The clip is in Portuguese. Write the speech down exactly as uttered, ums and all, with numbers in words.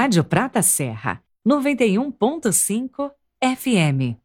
Rádio Prata Serra, noventa e um ponto cinco F M.